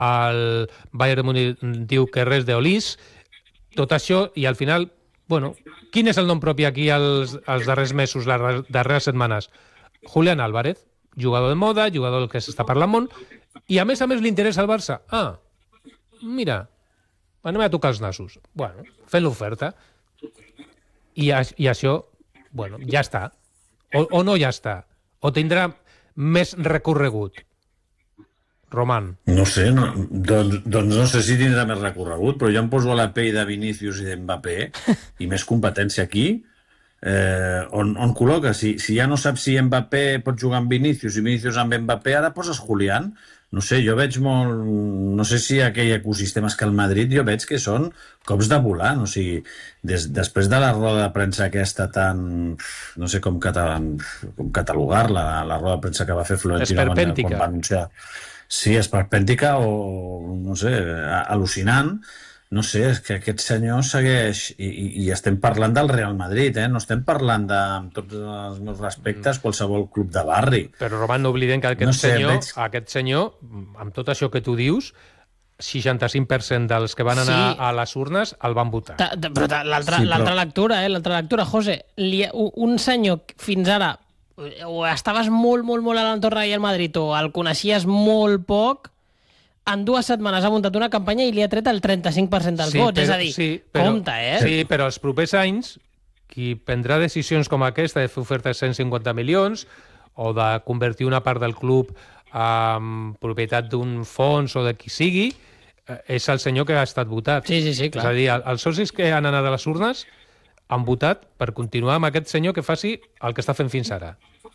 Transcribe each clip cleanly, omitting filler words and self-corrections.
el Bayern de Múnich diu que res d'Olís, tot això, i al final, bueno, quin és el nom propi aquí els darrers mesos, les darreres setmanes? Julián Álvarez, jugador de moda, jugador del que s'està parlant molt, i a més li interessa al Barça. Ah, mira, anem a tocar els nassos. Bueno, fent l'oferta. I això, bueno, ja està. O no ja està. O tindrà més recorregut. Roman. No sé, doncs no sé si tindrà més recorregut, però jo em poso a la pell de Vinícius i d'Mbappé i més competència aquí. On col·loca? Si ja no saps si Mbappé pot jugar amb Vinícius i Vinícius amb Mbappé, ara poses Julián. No sé, jo veig molt... No sé si aquell ecosistema és que el Madrid jo veig que són cops de volant. O sigui, després de la roda de premsa aquesta tan... No sé com catalogar-la, la roda de premsa que va fer Florentino quan va anunciar... Sí, esperpèntica o, no sé, al·lucinant. No sé, és que aquest senyor segueix... I estem parlant del Real Madrid, no estem parlant de, amb tots els meus respectes, qualsevol club de barri. Però, Roman, no oblidem que aquest senyor, amb tot això que tu dius, 65% dels que van anar a les urnes el van votar. Però l'altra lectura, José, un senyor fins ara o estaves molt a l'entorn del Real Madrid o el coneixies molt poc, en 2 setmanes ha muntat una campanya i li ha tret el 35% dels vots. És a dir, compte, Sí, però els propers anys, qui prendrà decisions com aquesta de fer ofertes de 150 milions o de convertir una part del club en propietat d'un fons o de qui sigui, és el senyor que ha estat votat. Sí, clar. És a dir, els socis que han anat a les urnes han votat per continuar amb aquest senyor que faci el que està fent fins ara.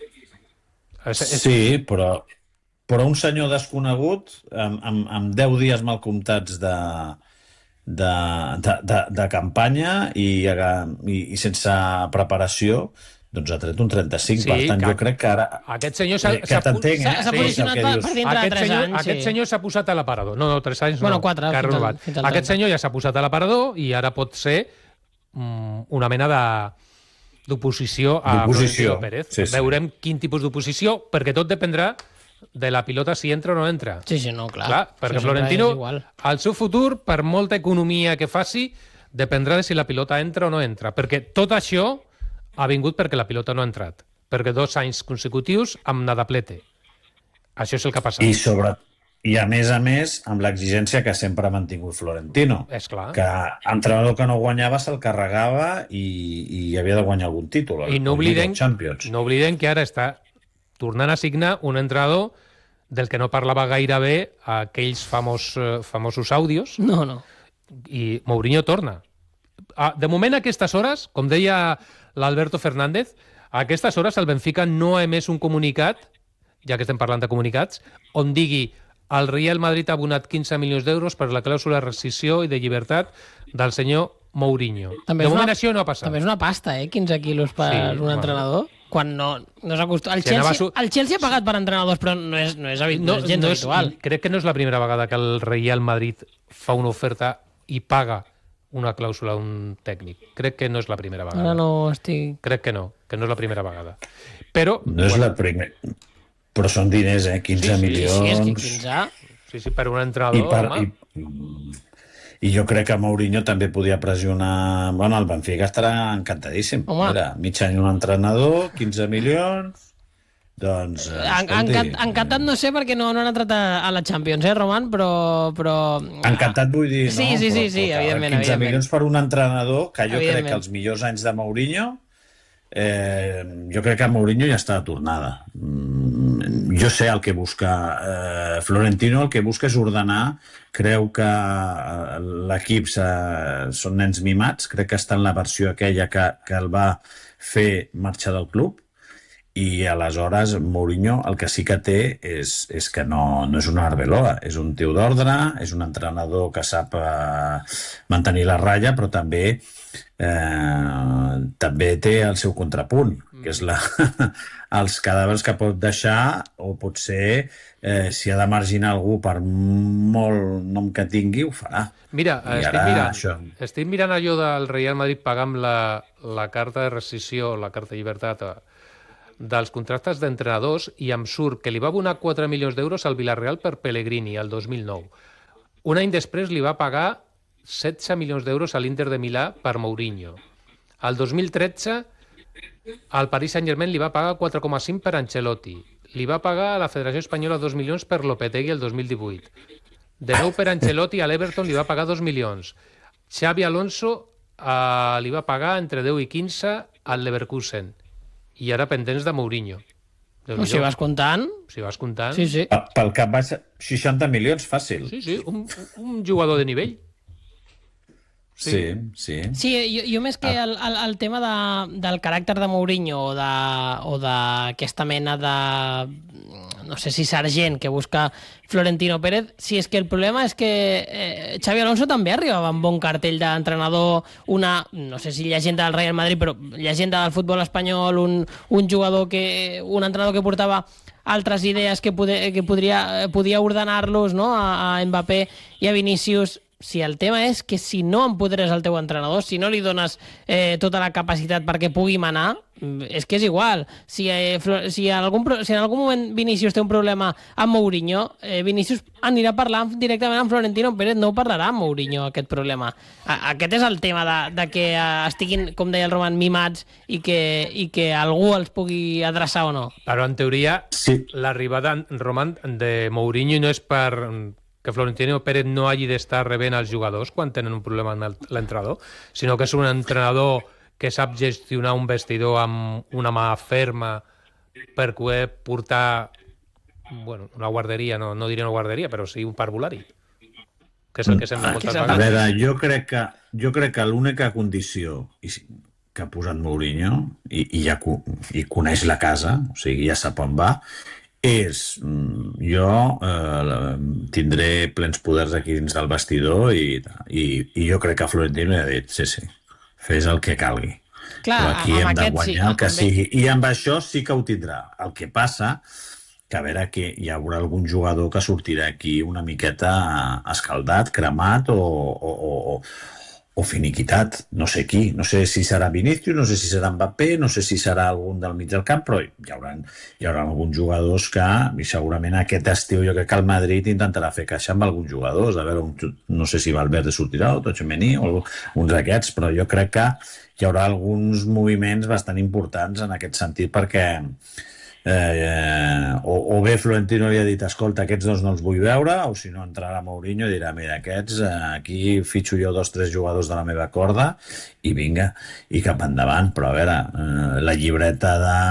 Sí, però un senyor desconegut amb 10 dies mal comptats de campanya i sense preparació, doncs ha tret un 35. Per tant, jo crec que ara... Aquest senyor s'ha posicionat per dintre de 3 anys. Aquest senyor s'ha posat a l'aparador. No, 3 anys no. Bueno, 4. Aquest senyor ja s'ha posat a l'aparador i ara pot ser una mena d'oposició a Florentino Pérez. Sí. Veurem quin tipus d'oposició, perquè tot dependrà de la pilota si entra o no entra. Sí, no, clar. Perquè Florentino, el seu futur, per molta economia que faci, dependrà de si la pilota entra o no entra. Perquè tot això ha vingut perquè la pilota no ha entrat. Perquè 2 anys consecutius amb nadaplete. Això és el que ha passat. I a més, amb l'exigència que sempre ha mantingut Florentino. És clar. Que entrenador que no guanyava se'l carregava i havia de guanyar algun títol. I no oblidem que ara està tornant a signar un entrenador del que no parlava gaire bé aquells famosos àudios. No. I Mourinho torna. De moment, a aquestes hores, com deia l'Alberto Fernández, a aquestes hores el Benfica no ha emès un comunicat, ja que estem parlant de comunicats, on digui el Real Madrid ha abonat 15 milions d'euros per la clàusula de rescissió i de llibertat del senyor Mourinho. De moment això no ha passat. També és una pasta, 15 quilos per un entrenador. Quan no s'acostuma... El Chelsea ha pagat per entrenadors, però no és gens habitual. Crec que no és la primera vegada que el Real Madrid fa una oferta i paga una clàusula a un tècnic. Crec que no és la primera vegada. Ara no estic... Crec que no és la primera vegada. Però... No és la primera... Però són diners, 15 milions... Sí, és que 15... Sí, per un entrenador, I jo crec que Mourinho també podia pressionar... Bueno, el Benfica estarà encantadíssim. Mira, mig any un entrenador, 15 milions... Doncs... Encantat no sé perquè no han entrat a la Champions, Roman, però... Encantat vull dir, no? Sí, evidentment. 15 milions per un entrenador, que jo crec que els millors anys de Mourinho... jo crec que Mourinho ja està de tornada. Jo sé el que busca Florentino, el que busca és ordenar. Creu que l'equip són nens mimats, crec que està en la versió aquella que el va fer marxar del club, i aleshores Mourinho el que sí que té és que no és una Arbeloa, és un tio d'ordre, és un entrenador que sap mantenir la ratlla, però també té el seu contrapunt, que és els cadàvers que pot deixar, o potser si ha de marginar algú per molt nom que tingui, ho farà. Mira, estic mirant allò del Real Madrid pagant la carta de rescissió, la carta de llibertat dels contractes d'entrenadors, i em surt que li va abonar 4 milions d'euros al Villarreal per Pellegrini el 2009. Un any després li va pagar 16 milions d'euros a l'Inter de Milà per Mourinho. Al 2013, al Paris Saint-Germain li va pagar 4,5 per Ancelotti. Li va pagar a la Federació Espanyola 2 milions per Lopetegui el 2018. De nou per Ancelotti a l'Everton li va pagar 2 milions. Xavi Alonso li va pagar entre 10 i 15 al Leverkusen. I ara pendents de Mourinho. Si vas comptant... Si vas comptant... Sí. Pel cap baix, 60 milions, fàcil. Sí, un jugador de nivell. Sí. Sí, jo més que el tema del caràcter de Mourinho o d'aquesta mena de... no sé si sergent que busca Florentino Pérez, si és que el problema és que Xavi Alonso també arribava amb bon cartell d'entrenador, no sé si llegenda del Real Madrid, però llegenda del futbol espanyol, un entrenador que portava altres idees que podia ordenar-los, no? A Mbappé i a Vinícius. Si el tema és que si no empoderes el teu entrenador, si no li dones tota la capacitat perquè pugui manar, és que és igual. Si en algun moment Vinícius té un problema amb Mourinho, Vinícius anirà a parlar directament amb Florentino Pérez, no parlarà amb Mourinho aquest problema. Aquest és el tema de que estiguin, com deia el Roman, mimats i que algú els pugui adreçar o no. Però en teoria, sí, l'arribada, Roman, de Mourinho no és per que Florentino Pérez no hagi d'estar rebent els jugadors quan tenen un problema amb l'entrenador, sinó que és un entrenador que sap gestionar un vestidor amb una mà ferma per poder portar una guarderia, no diré una guarderia, però sí un parvulari, que és el que sembla moltes vegades. A veure, jo crec que l'única condició que ha posat Mourinho, i coneix la casa, o sigui, ja sap on va, és jo tindré plens poders aquí dins del vestidor i jo crec que Florentino li ha dit sí, fes el que calgui. Clar, però aquí hem de guanyar el que sigui. I amb això sí que ho tindrà. El que passa que a veure que hi haurà algun jugador que sortirà aquí una miqueta escaldat, cremat o finiquitat, no sé qui, no sé si serà Vinícius, no sé si serà Mbappé, no sé si serà algun del mig del camp, però hi haurà alguns jugadors que, i segurament aquest estiu jo crec que el Madrid intentarà fer caixa amb alguns jugadors, a veure, no sé si Valverde sortirà o Tchouaméni o uns d'aquests, però jo crec que hi haurà alguns moviments bastant importants en aquest sentit perquè o bé Florentino li ha dit escolta, aquests dos no els vull veure, o si no entrarà Mourinho i dirà, mira, aquests aquí fitxo jo 2 o 3 jugadors de la meva corda i vinga, i cap endavant. Però a veure, la llibreta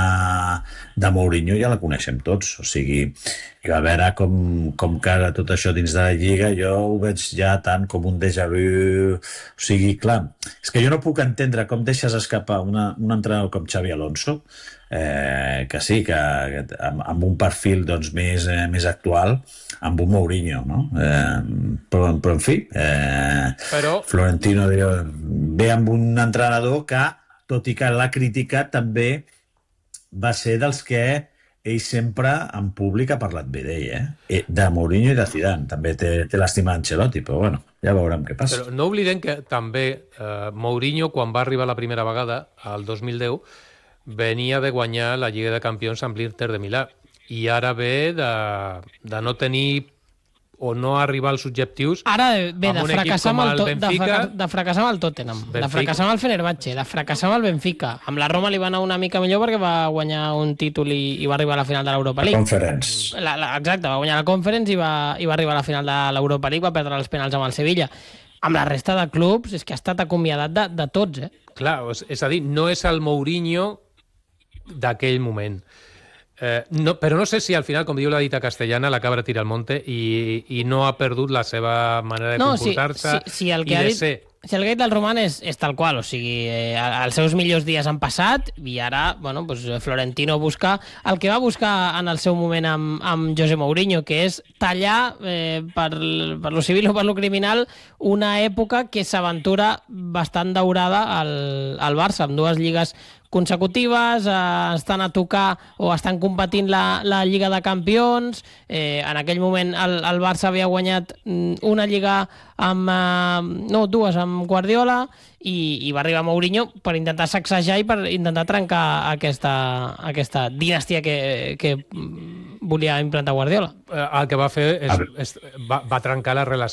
de Mourinho ja la coneixem tots, o sigui, a veure com que ara tot això dins de la Lliga jo ho veig ja tant com un déjà vu. O sigui, clar, és que jo no puc entendre com deixes escapar un entrenador com Xavi Alonso, que sí, que amb un perfil doncs, més actual, amb un Mourinho, no? Però en fi, Florentino ve amb un entrenador que, tot i que l'ha criticat, també va ser dels que ell sempre en públic ha parlat bé d'ell, de Mourinho i de Zidane. També té l'estima d'Ancelotti, però bueno, ja veurem què passa. Però no oblidem que també Mourinho, quan va arribar la primera vegada, al 2010, venia de guanyar la Lliga de Campions amb l'Inter de Milà i ara ve de no tenir o no arribar als objectius. Ara ve de fracassar amb el Benfica, de fracassar amb el Tottenham, de fracassar amb el Fenerbahçe, de fracassar amb el Benfica. Amb la Roma li va anar una mica millor perquè va guanyar un títol i va arribar a la final de l'Europa League. Conference. Exacte, va guanyar la Conference i va arribar a la final de l'Europa League, va perdre els penals amb el Sevilla. Amb la resta de clubs és que ha estat acomiadat de tots, Clar, és a dir, no és el Mourinho d'aquell moment. Però no sé si al final, com diu la dita castellana, la cabra tira al monte i no ha perdut la seva manera de comportar-se i de ser. Si el que ha dit del Roman és tal qual, o sigui, els seus millors dies han passat i ara, Florentino busca el que va buscar en el seu moment amb José Mourinho, que és tallar per lo civil o per lo criminal una època que s'aventura bastant daurada al Barça, amb 2 lligues consecutives, estan a tocar o estan competint la Lliga de Campions. En aquell moment el Barça havia guanyat una lliga dues amb Guardiola i va arribar Mourinho per intentar sacsejar i per intentar trencar aquesta dinastia que volia implantar Guardiola. El que va fer va trencar la relació